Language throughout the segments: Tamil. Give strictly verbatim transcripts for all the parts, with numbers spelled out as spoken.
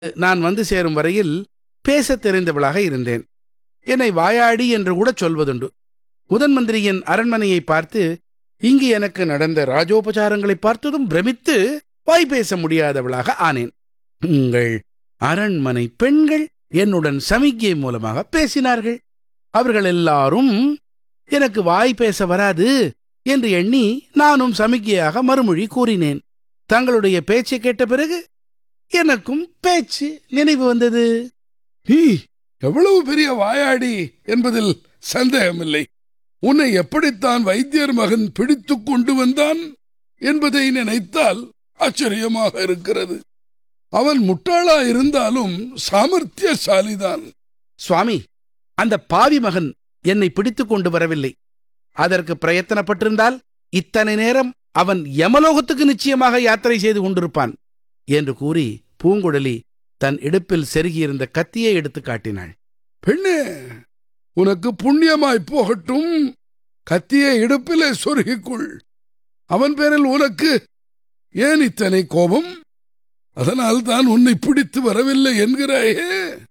நான் வந்து சேரும் வரையில் பேசத் தெரிந்தவளாக இருந்தேன். என்னை வாயாடி என்று கூட சொல்வதுண்டு. முதன் மந்திரியின் அரண்மனையை பார்த்து இங்கு எனக்கு நடந்த ராஜோபசாரங்களை பார்த்ததும் பிரமித்து வாய் பேச முடியாதவளாக ஆனேன். உங்கள் அரண்மனை பெண்கள் என்னுடன் சமிக்ஞை மூலமாக பேசினார்கள். அவர்கள் எல்லாரும் எனக்கு வாய் பேச வராது என்று எண்ணி நானும் சமிக்ஞையாக மறுமொழி கூறினேன். தங்களுடைய பேச்சை கேட்ட பிறகு எனக்கும் பேச்சு நினைவு வந்தது. நீ எவ்வளவு பெரிய வாயாடி என்பதில் சந்தேகமில்லை. உன்னை எப்படித்தான் வைத்தியர் மகன் பிடித்து கொண்டு வந்தான் என்பதை நினைத்தால் ஆச்சரியமாக இருக்கிறது. அவன் முட்டாளா இருந்தாலும் சாமர்த்தியசாலிதான். சுவாமி, அந்த பாவி மகன் என்னை பிடித்துக் கொண்டு வரவில்லை. அதற்கு பிரயத்தனப்பட்டிருந்தால் இத்தனை நேரம் அவன் யமலோகத்துக்கு நிச்சயமாக யாத்திரை செய்து கொண்டிருப்பான் என்று கூறி பூங்குழலி தன் இடுப்பில் செருகியிருந்த கத்தியை எடுத்து காட்டினாள். பெண்ணே, உனக்கு புண்ணியமாய் போகட்டும். கத்தியை இடுப்பிலே சொருகிக்குள். அவன் பேரில் உனக்கு ஏன் இத்தனை கோபம்? அதனால் தான் உன்னை பிடித்து வரவில்லை என்கிறாயே.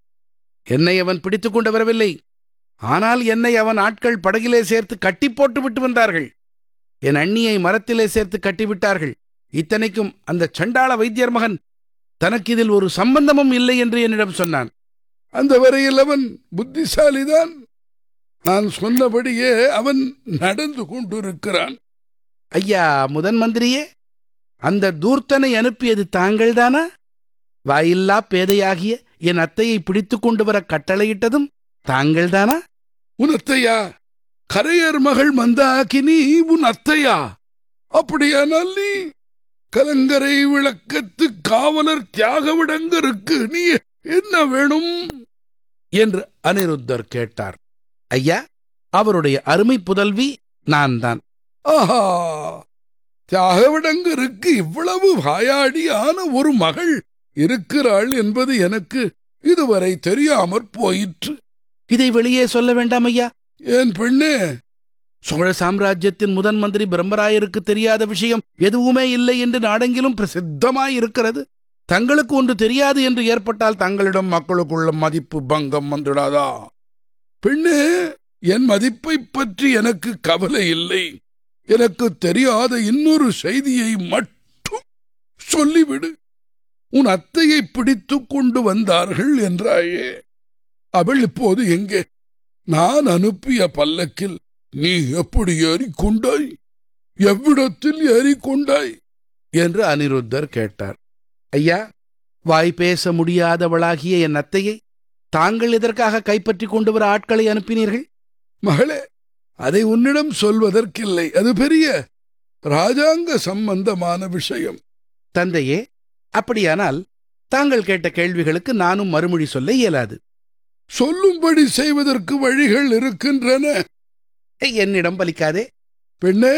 என்னை அவன் பிடித்துக் கொண்டு வரவில்லை. ஆனால் என்னை அவன் ஆட்கள் படகிலே சேர்த்து கட்டி போட்டு விட்டு வந்தார்கள். என் அண்ணியை மரத்திலே சேர்த்து கட்டிவிட்டார்கள். இத்தனைக்கும் அந்த சண்டாள வைத்தியர் மகன் தனக்கு இதில் ஒரு சம்பந்தமும் இல்லை என்று என்னிடம் சொன்னான். அந்த வரையில் அவன் புத்திசாலிதான். நான் சொன்னபடியே அவன் நடந்து கொண்டிருக்கிறான். ஐயா முதன் மந்திரியே, அந்த தூர்த்தனை அனுப்பியது தாங்கள்தானா? வாயில்லா பேதையாகிய என் அத்தையை பிடித்துக் கொண்டு வர கட்டளையிட்டதும் தாங்கள்தானா? உன் அத்தையா? கரையர் மகள் மந்தாகினி உன் அத்தையா? அப்படியானால் நீ கலங்கரை விளக்கத்து காவலர் தியாகவிடங்கருக்கு நீ என்ன வேணும் என்று அனிருத்தர் கேட்டார். ஐயா, அவருடைய அருமை புதல்வி நான் தான். ஆஹா, தியாகவிடங்கருக்கு இவ்வளவு வாயாடியான ஒரு மகள் இருக்கிறாள் என்பது எனக்கு இதுவரை தெரியாமற் போயிற்று. இதை வெளியே சொல்ல வேண்டாம் ஐயா. ஏன் பெண்ணே? சோழ சாம்ராஜ்யத்தின் முதன் மந்திரி பிரம்மராயருக்கு தெரியாத விஷயம் எதுவுமே இல்லை என்று நாடெங்கிலும் பிரசித்தமாயிருக்கிறது. தங்களுக்கு ஒன்று தெரியாது என்று ஏற்பட்டால் தங்களிடம் மக்களுக்குள்ள மதிப்பு பங்கம் வந்துடாதா? பெண்ணே, என் மதிப்பை பற்றி எனக்கு கவலை இல்லை. எனக்கு தெரியாத இன்னொரு செய்தியை மட்டும் சொல்லிவிடு. உன் அத்தையை பிடித்துக் கொண்டு வந்தார்கள் என்றாயே, அவள் இப்போது எங்கே? நான் அனுப்பிய பல்லக்கில் நீ எப்படி ஏறிக்கொண்டாய்? எவ்விடத்தில் ஏறிக்கொண்டாய் என்று அனிருத்தர் கேட்டார். ஐயா, வாய் பேச முடியாதவளாகிய என் அத்தையை தாங்கள் எதற்காக கைப்பற்றி கொண்டு வர ஆட்களை அனுப்பினீர்கள்? மகளே, அதை உன்னிடம் சொல்வதற்கில்லை. அது பெரிய ராஜாங்க சம்பந்தமான விஷயம். தந்தையே, அப்படியானால் தாங்கள் கேட்ட கேள்விகளுக்கு நானும் மறுமொழி சொல்ல இயலாது. சொல்லும்படி செய்வதற்கு வழிகள் இருக்கின்றன. என்னிடம் பலிக்காதே. பெண்ணே,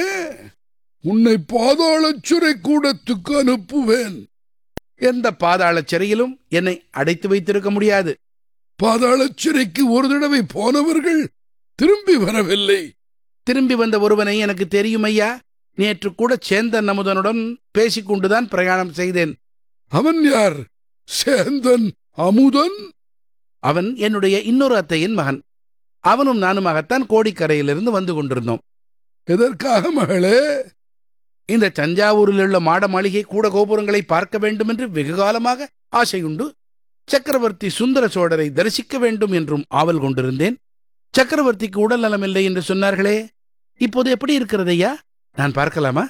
உன்னை பாதாள சிறை கூடத்துக்கு அனுப்புவேன். எந்த பாதாள சிறையிலும் என்னை அடைத்து வைத்திருக்க முடியாது. பாதாள சிறைக்கு ஒரு தடவை போனவர்கள் திரும்பி வரவில்லை. திரும்பி வந்த ஒருவனை எனக்கு தெரியும் ஐயா. நேற்று கூட சேந்தன் அமுதனுடன் பேசிக்கொண்டுதான் பிரயாணம் செய்தேன். அவன் யார்? சேந்தன் அமுதன்? அவன் என்னுடைய இன்னொரு அத்தையின் மகன். அவனும் நானுமாகத்தான் கோடிக்கரையிலிருந்து வந்து கொண்டிருந்தோம். எதற்காக மகளே? இந்த தஞ்சாவூரில் உள்ள மாட மாளிகை கூட கோபுரங்களை பார்க்க வேண்டும் என்று வெகுகாலமாக ஆசையுண்டு. சக்கரவர்த்தி சுந்தர சோழரை தரிசிக்க வேண்டும் என்றும் ஆவல் கொண்டிருந்தேன். சக்கரவர்த்திக்கு உடல் நலமில்லை என்று சொன்னார்களே, இப்போது எப்படி இருக்கிறது ஐயா? நான் பார்க்கலாமா?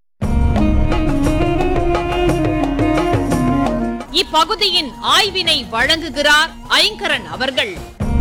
இப்பகுதியின் ஆய்வினை வழங்குகிறார் ஐங்கரன் அவர்கள்.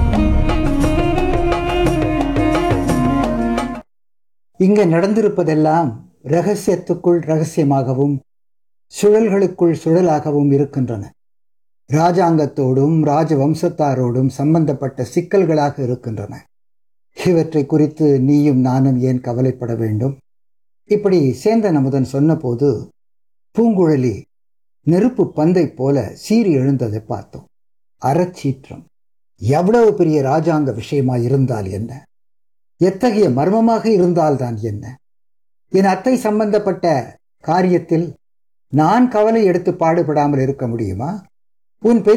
இங்கே நடந்திருப்பதெல்லாம் இரகசியத்துக்குள் இரகசியமாகவும் சுழல்களுக்குள் சுழலாகவும் இருக்கின்றன. ராஜாங்கத்தோடும் ராஜவம்சத்தாரோடும் சம்பந்தப்பட்ட சிக்கல்களாக இருக்கின்றன. இவற்றை குறித்து நீயும் நானும் ஏன் கவலைப்பட வேண்டும்? இப்படி சேந்தன் அமுதன் சொன்னபோது பூங்குழலி நெருப்பு பந்தை போல சீறி எழுந்ததை பார்த்தோம். அறச்சீற்றம் எவ்வளவு பெரிய ராஜாங்க விஷயமாய் இருந்தால் என்ன, எத்தகைய மர்மமாக இருந்தால்தான் என்ன? என் அத்தை சம்பந்தப்பட்ட காரியத்தில் நான் கவலை எடுத்து பாடுபடாமல் இருக்க முடியுமா? உன் பெரிய